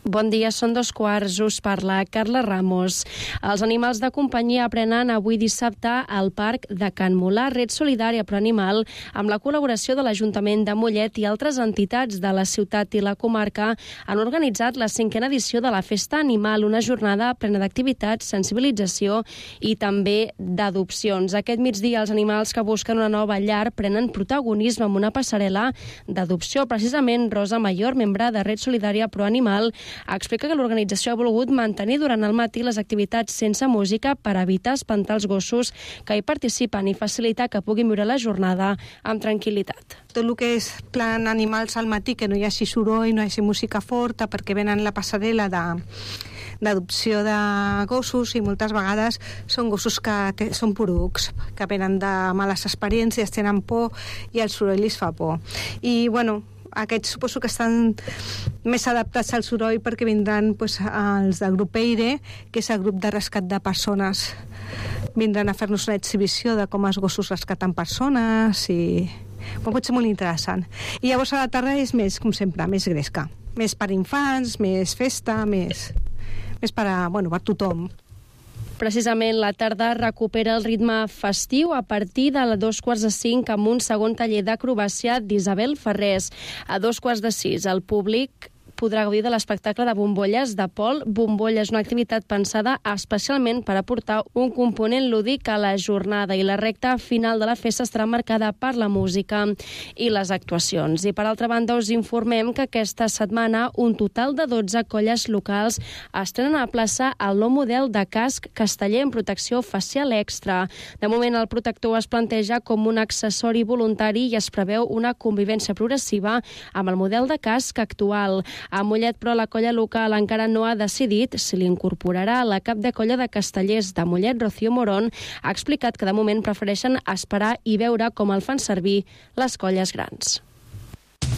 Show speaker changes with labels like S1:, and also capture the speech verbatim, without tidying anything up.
S1: Bon dia, són dos quarts, us parla Carla Ramos. Els animals de companyia aprenen avui dissabte al Parc de Can Molà, Red Solidària Pro Animal, amb la col·laboració de l'Ajuntament de Mollet i altres entitats de la ciutat i la comarca, han organitzat la cinquena edició de la Festa Animal, una jornada plena d'activitats, sensibilització i també d'adopcions. Aquest migdia, els animals que busquen una nova llar prenen protagonisme amb una passarel·la d'adopció. Precisament, Rosa Mayor, membre de Red Solidària Pro Animal, explica que l'organització ha volgut mantenir durant el matí les activitats sense música per evitar espantar els gossos que hi participen i facilitar que puguin viure la jornada amb tranquil·litat.
S2: Tot el que és plan animals al matí, que no hi hagi soroll, no hi hagi música forta, perquè venen la passarel·la de d'adopció de gossos i moltes vegades són gossos que te, són porucs, que venen de males experiències, tenen por i el soroll li fa por. I, bueno, aquests suposo que estan més adaptats al soroll perquè vindran pues, els del grup EIRE, que és el grup de rescat de persones. Vindran a fer-nos una exhibició de com els gossos rescaten persones i bon, pot ser molt interessant. I llavors a la tarda és més, com sempre, més gresca. Més per infants, més festa, més, més per, a, bueno, per tothom.
S1: Precisament la tarda recupera el ritme festiu a partir de les dos quarts de cinc amb un segon taller d'acrobàcia d'Isabel Ferrés. A dos quarts de sis el públic podrà gaudir de l'espectacle de bombolles de Pol Bombolla. És una activitat pensada especialment per aportar un component lúdic a la jornada i la recta final de la festa estarà marcada per la música i les actuacions. I per altra banda us informem que aquesta setmana un total de dotze colles locals estrenen a la plaça el nou model de casc casteller en protecció facial extra. De moment el protector es planteja com un accessori voluntari i es preveu una convivència progressiva amb el model de casc actual. A Mollet, però, la colla local encara no ha decidit si l'incorporarà. La cap de colla de castellers de Mollet, Rocío Morón, ha explicat que de moment prefereixen esperar i veure com el fan servir les colles grans.